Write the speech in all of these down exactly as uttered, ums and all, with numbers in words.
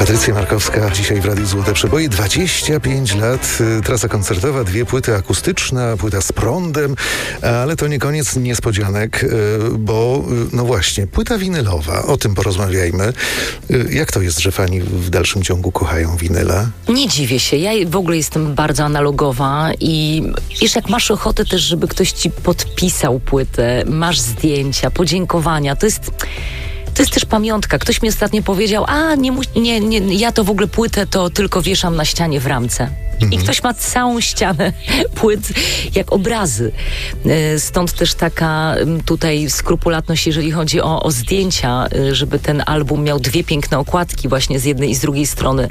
Patrycja Markowska dzisiaj w Radiu Złote Przeboje. dwadzieścia pięć lat, trasa koncertowa, dwie płyty akustyczne, płyta z prądem, ale to nie koniec niespodzianek, bo no właśnie, płyta winylowa, o tym porozmawiajmy. Jak to jest, że fani w dalszym ciągu kochają winyla? Nie dziwię się, ja w ogóle jestem bardzo analogowa i wiesz, jak masz ochotę też, żeby ktoś ci podpisał płytę, masz zdjęcia, podziękowania, to jest... To jest też pamiątka. Ktoś mi ostatnio powiedział, a nie, nie, nie, ja to w ogóle płytę to tylko wieszam na ścianie w ramce. Mhm. I ktoś ma całą ścianę płyt jak obrazy. Stąd też taka tutaj skrupulatność, jeżeli chodzi o, o zdjęcia, żeby ten album miał dwie piękne okładki właśnie z jednej i z drugiej strony.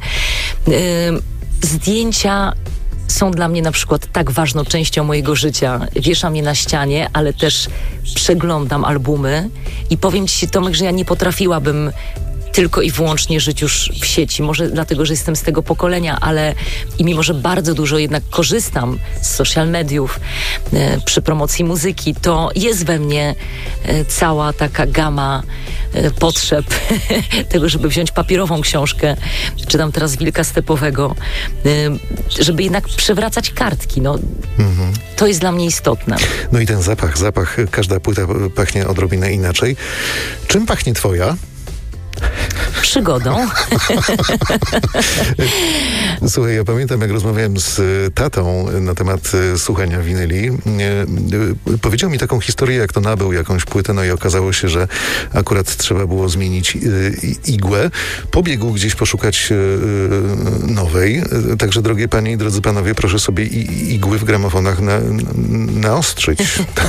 Zdjęcia są dla mnie na przykład tak ważną częścią mojego życia. Wieszam je na ścianie, ale też przeglądam albumy i powiem ci, Tomek, że ja nie potrafiłabym tylko i wyłącznie żyć już w sieci. Może dlatego, że jestem z tego pokolenia, ale i mimo, że bardzo dużo jednak korzystam z social mediów e, przy promocji muzyki, to jest we mnie e, cała taka gama e, potrzeb tego, żeby wziąć papierową książkę, czytam teraz Wilka Stepowego, e, żeby jednak przewracać kartki. No, mhm. To jest dla mnie istotne. No i ten zapach, zapach, każda płyta pachnie odrobinę inaczej. Czym pachnie twoja? Przygodą. Słuchaj, ja pamiętam, jak rozmawiałem z tatą na temat słuchania winyli. Powiedział mi taką historię, jak to nabył jakąś płytę, no i okazało się, że akurat trzeba było zmienić igłę. Pobiegł gdzieś poszukać nowej. Także, drogie panie i drodzy panowie, proszę sobie igły w gramofonach na, naostrzyć.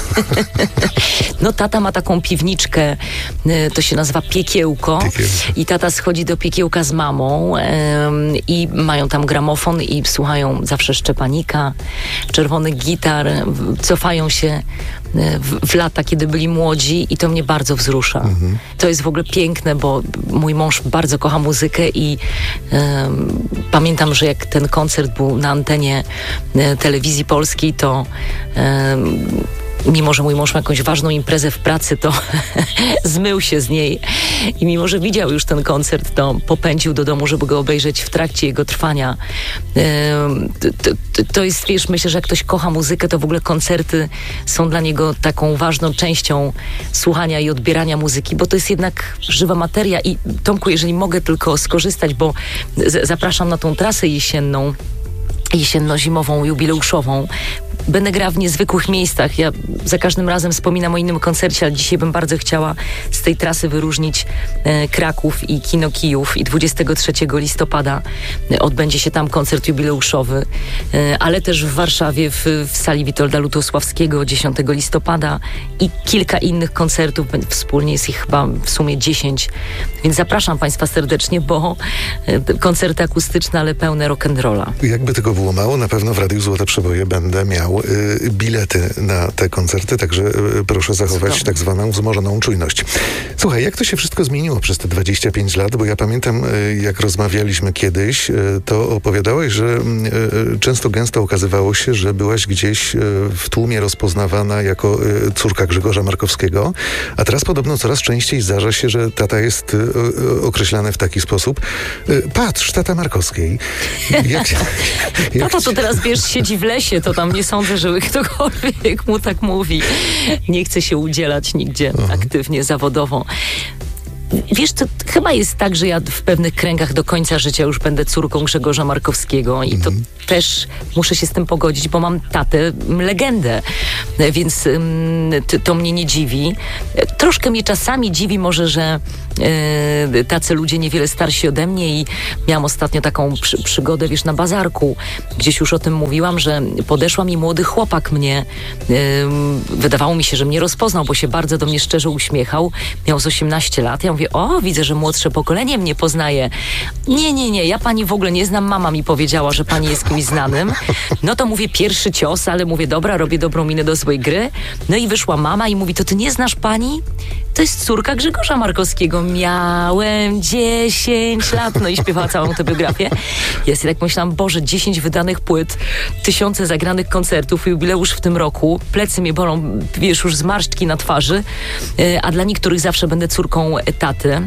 No tata ma taką piwniczkę, to się nazywa Piekiełko. Piekiełko. I tata schodzi do Piekiełka z mamą ym, i mają tam gramofon i słuchają zawsze Szczepanika, czerwonych gitar, cofają się w, w lata, kiedy byli młodzi i to mnie bardzo wzrusza. Mhm. To jest w ogóle piękne, bo mój mąż bardzo kocha muzykę i ym, pamiętam, że jak ten koncert był na antenie y, telewizji polskiej, to ym, mimo, że mój mąż ma jakąś ważną imprezę w pracy, to zmył się z niej i mimo, że widział już ten koncert, to popędził do domu, żeby go obejrzeć w trakcie jego trwania. To, to, to jest, wiesz, myślę, że jak ktoś kocha muzykę, to w ogóle koncerty są dla niego taką ważną częścią słuchania i odbierania muzyki, bo to jest jednak żywa materia i Tomku, jeżeli mogę tylko skorzystać, bo z- zapraszam na tą trasę jesienną, jesienno-zimową, jubileuszową. Będę grała w niezwykłych miejscach. Ja za każdym razem wspominam o innym koncercie, ale dzisiaj bym bardzo chciała z tej trasy wyróżnić e, Kraków i Kino Kijów i dwudziestego trzeciego listopada e, odbędzie się tam koncert jubileuszowy, e, ale też w Warszawie w, w sali Witolda Lutosławskiego dziesiątego listopada i kilka innych koncertów. Wspólnie jest ich chyba w sumie dziesięć. Więc zapraszam Państwa serdecznie, bo e, koncerty akustyczne, ale pełne rock'n'rolla. Jakby tego było mało, na pewno w Radiu Złote Przeboje będę miał y, bilety na te koncerty, także y, proszę zachować Super. tak zwaną wzmożoną czujność. Słuchaj, jak to się wszystko zmieniło przez te dwadzieścia pięć lat? Bo ja pamiętam, y, jak rozmawialiśmy kiedyś, y, to opowiadałeś, że y, często gęsto okazywało się, że byłaś gdzieś y, w tłumie rozpoznawana jako y, córka Grzegorza Markowskiego, a teraz podobno coraz częściej zdarza się, że tata jest y, y, określany w taki sposób. Y, patrz, tata Markowskiej. Jak, jak... Tata to teraz, wiesz, siedzi w lesie, to tam nie sądzę, żeby ktokolwiek mu tak mówi. Nie chce się udzielać nigdzie Aha. aktywnie, zawodowo. Wiesz, to chyba jest tak, że ja w pewnych kręgach do końca życia już będę córką Grzegorza Markowskiego i to mm. też muszę się z tym pogodzić, bo mam tatę legendę, więc ym, to, to mnie nie dziwi. Troszkę mnie czasami dziwi może, że yy, tacy ludzie niewiele starsi ode mnie i miałam ostatnio taką przy, przygodę, wiesz, na bazarku. Gdzieś już o tym mówiłam, że podeszła mi młody chłopak mnie. Yy, wydawało mi się, że mnie rozpoznał, bo się bardzo do mnie szczerze uśmiechał. Miał z osiemnaście lat. Ja mówię, o, widzę, że młodsze pokolenie mnie poznaje. Nie, nie, nie, ja pani w ogóle nie znam. Mama mi powiedziała, że pani jest kimś znanym. No to mówię, pierwszy cios, ale mówię, dobra, robię dobrą minę do złej gry. No i wyszła mama i mówi, to ty nie znasz pani? To jest córka Grzegorza Markowskiego. Miałem dziesięć lat. No i śpiewała całą tę biografię. Ja sobie tak myślałam, Boże, dziesięć wydanych płyt, tysiące zagranych koncertów, jubileusz w tym roku. Plecy mnie bolą, wiesz, już zmarszczki na twarzy. A dla niektórych zawsze będę córką taty.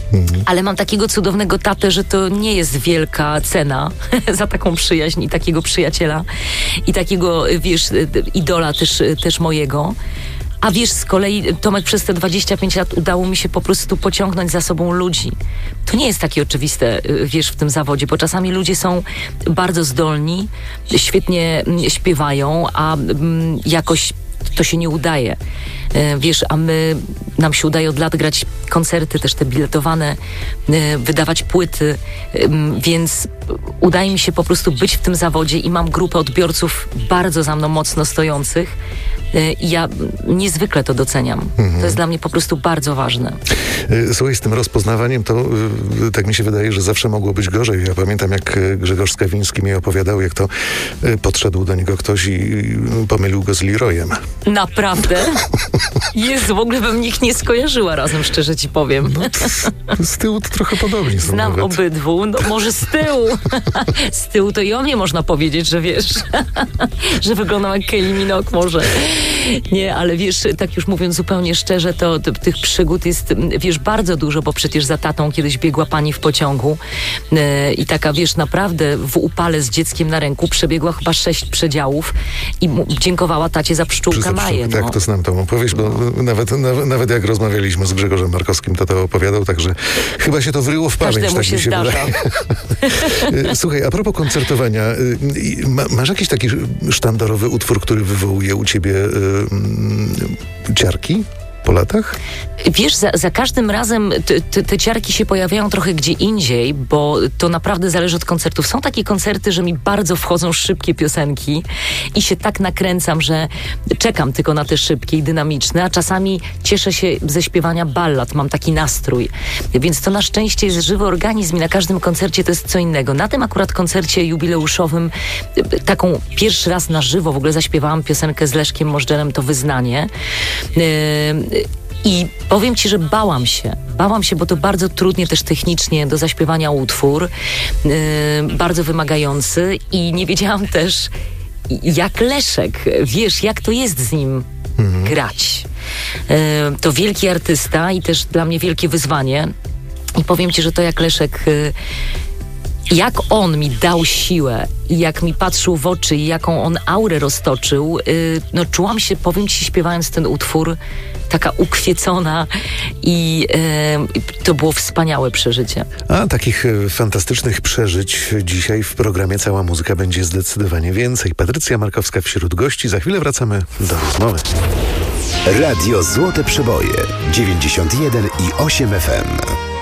Mhm. Ale mam takiego cudownego tatę, że to nie jest wielka cena za taką przyjaźń i takiego przyjaciela i takiego, wiesz, idola też, też mojego. A wiesz, z kolei, Tomek, przez te dwadzieścia pięć lat udało mi się po prostu pociągnąć za sobą ludzi. To nie jest takie oczywiste, wiesz, w tym zawodzie, bo czasami ludzie są bardzo zdolni, świetnie śpiewają, a mm, jakoś to się nie udaje. Wiesz, a my, nam się udaje od lat grać koncerty, też te biletowane, wydawać płyty, więc udaje mi się po prostu być w tym zawodzie i mam grupę odbiorców bardzo za mną mocno stojących i ja niezwykle to doceniam. Mhm. To jest dla mnie po prostu bardzo ważne. Słuchaj, z tym rozpoznawaniem to tak mi się wydaje, że zawsze mogło być gorzej. Ja pamiętam, jak Grzegorz Skawiński mi opowiadał, jak to podszedł do niego ktoś i pomylił go z Leroyem. Naprawdę? Jezu, w ogóle bym nikt nie skojarzyła razem, szczerze ci powiem. No, z tyłu to trochę podobnie są. Znam nawet. obydwu, no może z tyłu. Z tyłu to i o mnie można powiedzieć, że wiesz, że wyglądam jak Kylie Minogue może. Nie, ale wiesz, tak już mówiąc zupełnie szczerze, to, to tych przygód jest, wiesz, bardzo dużo, bo przecież za tatą kiedyś biegła pani w pociągu yy, i taka, wiesz, naprawdę w upale z dzieckiem na ręku przebiegła chyba sześć przedziałów i mu, dziękowała tacie za pszczółkę Maję. Tak, no. to znam tą opowieść, bo no. nawet, nawet, nawet jak rozmawialiśmy z Grzegorzem Markowskim, to to opowiadał, także chyba się to wryło w pamięć. Każdemu tak się, mi się zdarza. Słuchaj, a propos koncertowania, ma, masz jakiś taki sztandarowy utwór, który wywołuje u ciebie yy, ciarki po latach? Wiesz, za, za każdym razem te, te, te ciarki się pojawiają trochę gdzie indziej, bo to naprawdę zależy od koncertów. Są takie koncerty, że mi bardzo wchodzą szybkie piosenki i się tak nakręcam, że czekam tylko na te szybkie i dynamiczne, a czasami cieszę się ze śpiewania ballad, mam taki nastrój. Więc to na szczęście jest żywy organizm i na każdym koncercie to jest co innego. Na tym akurat koncercie jubileuszowym taką pierwszy raz na żywo w ogóle zaśpiewałam piosenkę z Leszkiem Możdżerem, to Wyznanie. Yy, I powiem ci, że bałam się. Bałam się, bo to bardzo trudnie też technicznie do zaśpiewania utwór. Yy, bardzo wymagający i nie wiedziałam też, jak Leszek, wiesz, jak to jest z nim mhm. grać. Yy, to wielki artysta i też dla mnie wielkie wyzwanie. I powiem ci, że to jak Leszek... Yy, jak on mi dał siłę i jak mi patrzył w oczy i jaką on aurę roztoczył, yy, no czułam się, powiem ci, śpiewając ten utwór, taka ukwiecona i yy, to było wspaniałe przeżycie. A takich y, fantastycznych przeżyć dzisiaj w programie Cała Muzyka będzie zdecydowanie więcej. Patrycja Markowska wśród gości. Za chwilę wracamy do rozmowy. Radio Złote Przeboje dziewięćdziesiąt jeden i osiem F M.